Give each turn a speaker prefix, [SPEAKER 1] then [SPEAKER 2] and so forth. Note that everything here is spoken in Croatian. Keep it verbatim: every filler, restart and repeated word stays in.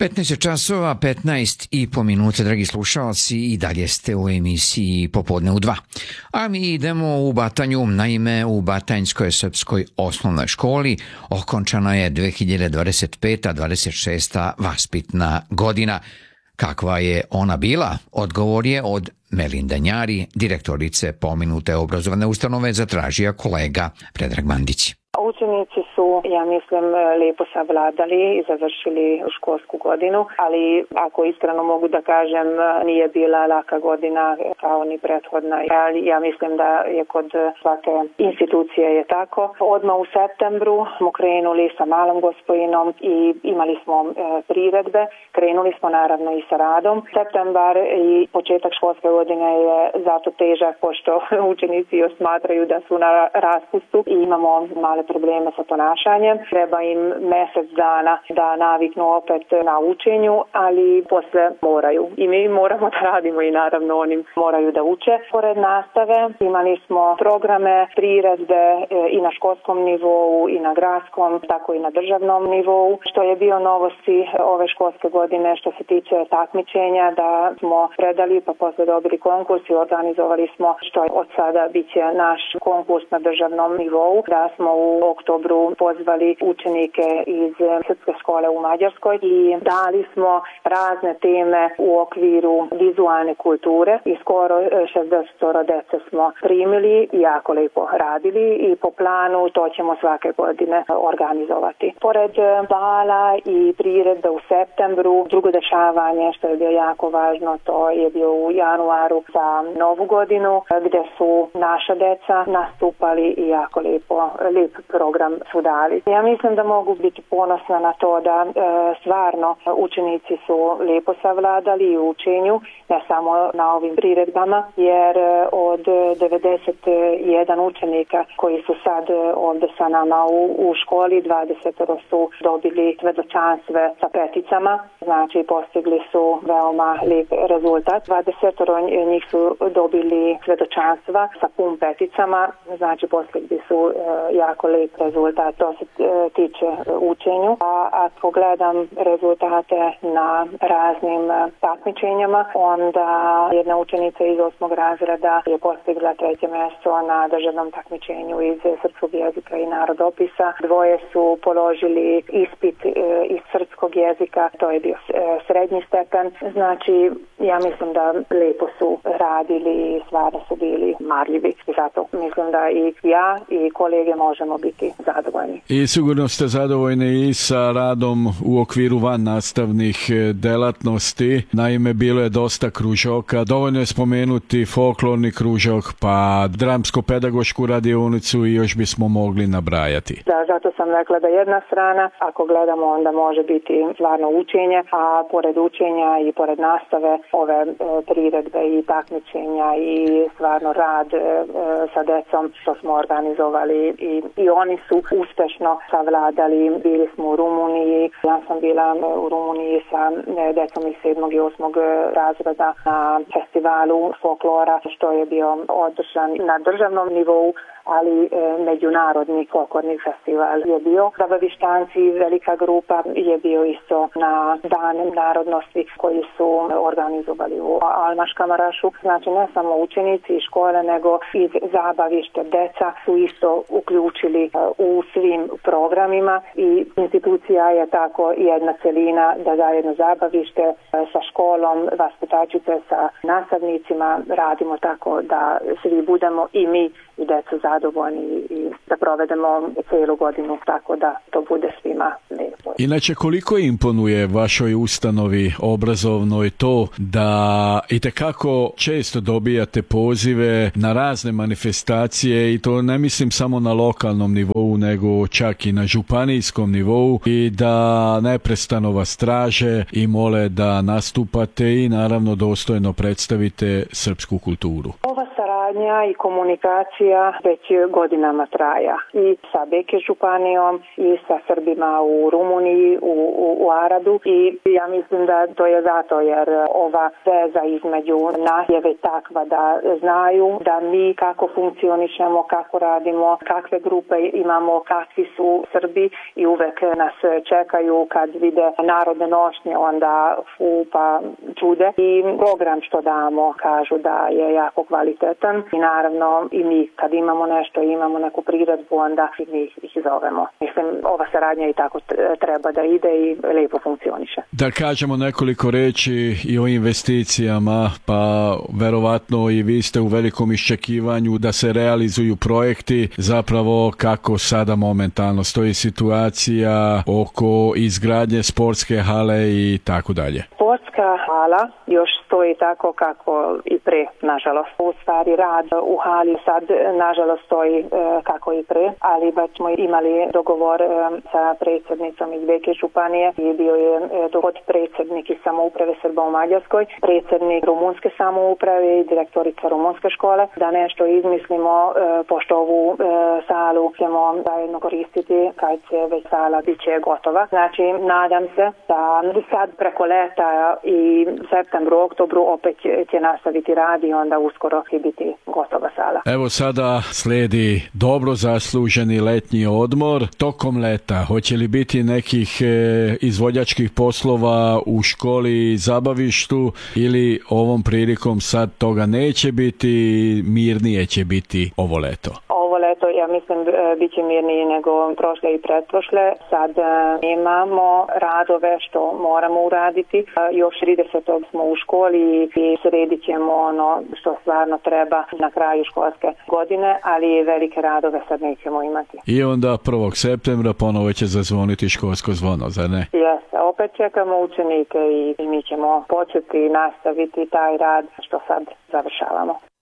[SPEAKER 1] petnaest časova, petnaest i po minute, dragi slušalci, i dalje ste u emisiji Popodne u dva. A mi idemo u Batanju. Naime, u Batanjskoj srpskoj osnovnoj školi okončana je dve hiljade dvadeset peta dvadeset šesta vaspitna godina. Kakva je ona bila? Odgovor je od Melinde Njari, direktorice pomenute obrazovne ustanove, zatražio kolega Predrag Mandić.
[SPEAKER 2] Učenici su, ja mislim, lijepo savladali i završili školsku godinu, ali ako iskreno mogu da kažem, nije bila laka godina kao ni prethodna. Ja mislim da je kod svake institucije je tako. Odmah u septembru smo krenuli sa Malom Gospojinom i imali smo priredbe. Krenuli smo naravno i sa radom. Septembar i početak školske godine je zato težak, pošto učenici još smatraju da su na raspustu i imamo male probleme sa ponašanjem. Treba im mjesec dana da naviknu opet na učenju, ali posle moraju. I mi moramo da radimo i naravno onim moraju da uče. Pored nastave imali smo programe, priredbe i na školskom nivou i na gradskom, tako i na državnom nivou. Što je bio novosti ove školske godine što se tiče takmičenja, da smo predali pa posle dobili konkurs i organizovali smo, što je od sada biće naš konkurs na državnom nivou, da smo u oktobru pozvali učenike iz srpske škole u Mađarskoj i dali smo razne teme u okviru vizualne kulture i skoro šezdeset dece smo primili i jako lepo radili i po planu to ćemo svake godine organizovati. Pored bala i priredbe u septembru, drugo dešavanje što je bilo jako važno, to je bio u januaru za Novu godinu gdje su naša deca nastupali i jako lepo, lep program su dali. Ja mislim da mogu biti ponosna na to da e, stvarno učenici su lijepo savladali u učenju, ne samo na ovim priredbama, jer od devedeset jedan učenika koji su sad ovdje sa nama u, u školi, dvadeset su dobili svedočanstve sa peticama, znači postigli su veoma lijep rezultat. dvadeset njih su dobili svedočanstva sa pun peticama, znači postigli su e, jako lijep rezultat, to se e, tiče učenju. A ako gledam rezultate na raznim e, takmičenjama, onda jedna učenica iz osmog razreda je postigla treće mjesto na državnom takmičenju iz srpskog jezika i narodopisa. Dvoje su položili ispit e, iz srpskog jezika, to je bio e, srednji stepen. Znači, ja mislim da lijepo su radili i stvarno su bili marljivi. I zato mislim da i ja i kolege možemo biti zadovoljni.
[SPEAKER 3] I sigurno ste zadovoljni i sa radom u okviru van nastavnih delatnosti. Naime, bilo je dosta kružoka. Dovoljno je spomenuti folklorni kružok, pa dramsko-pedagošku radionicu i još bismo mogli nabrajati.
[SPEAKER 2] Da, zato sam rekla da jedna strana, ako gledamo, onda može biti stvarno učenje, a pored učenja i pored nastave ove e, priredbe i takmičenja i stvarno rad e, sa decom što smo organizovali i, i oni su uspješno savladali. Bili smo u Rumuniji, ja sam bila u Rumuniji sa decom iz sedmog i osmog razreda na festivalu folklora što je bio održan na državnom nivou, ali e, međunarodni folklorni festival je bio. Zabavištanci, velika grupa je bio isto na Dan narodnosti koji su organizovali u Almaš-Kamarašu. Znači ne samo učenici iz škole, nego i zabavište deca su isto uključili e, u svim programima i institucija je tako jedna celina da zajedno zabavište e, sa školom, vaspitačice sa nastavnicima radimo tako da svi budemo i mi i decu zadovoljni i da provedemo cijelu godinu tako da to bude svima lijepo.
[SPEAKER 3] Inače, koliko imponuje vašoj ustanovi obrazovnoj to da itekako često dobijate pozive na razne manifestacije i to ne mislim samo na lokalnom nivou nego čak i na županijskom nivou i da neprestano vas traže i mole da nastupate i naravno dostojno predstavite srpsku kulturu.
[SPEAKER 2] Ova saradnja i komunikacija već godinama traja i sa Beke županijom i sa Srbima u Rumuniji, u, u, u Aradu i ja mislim da to je zato jer ova veza između nas je već takva da znaju da mi kako funkcionišemo, kako radimo, kakve grupe imamo, kakvi su Srbi i uvek nas čekaju kad vide narodne nošnje, onda fu pa čude i program što damo kažu da je jako kvalitetan i naravno i mi kad imamo nešto, imamo neku priredbu, onda mi ih zovemo. Mislim, ova saradnja i tako treba da ide i lijepo funkcioniše.
[SPEAKER 3] Da kažemo nekoliko reći i o investicijama, pa verovatno i vi ste u velikom iščekivanju da se realizuju projekti, zapravo kako sada momentalno stoji situacija oko izgradnje sportske hale i tako dalje.
[SPEAKER 2] Sportska hala još stoji tako kako i pre, nažalost. U stvari rad u hali sad, nažalost, stoji e, kako i pre, ali baš smo imali dogovor e, sa predsjednicom iz Beke županije i bio je e, podpredsjednik iz samouprave Srba u Mađarskoj, predsjednik rumunske samouprave i direktorica rumunske škole, da nešto izmislimo, e, pošto ovu e, salu ćemo zajedno koristiti kad će već sala bit će gotova. Znači, nadam se da sad preko leta i septembru, oktobru opet će nastaviti rad i onda uskoro će biti gotova sala.
[SPEAKER 3] Evo sada slijedi dobro zasluženi letnji odmor. Tokom leta hoće li biti nekih e, izvođačkih poslova u školi i zabavištu ili ovom prilikom sad toga neće biti, mirnije će biti ovo leto?
[SPEAKER 2] Ovo leto, ja mislim, bit će mirnije nego prošle i pretprošle. Sad imamo radove što moramo uraditi. Još tridesetog smo u školi i sredit ćemo ono što stvarno treba na kraju školske godine, ali velike radove sad nećemo imati.
[SPEAKER 3] I onda prvog septembra ponovo će zazvoniti školsko zvono, zar ne?
[SPEAKER 2] Jeste, opet čekamo učenike i mi ćemo početi nastaviti taj rad što sad završavamo.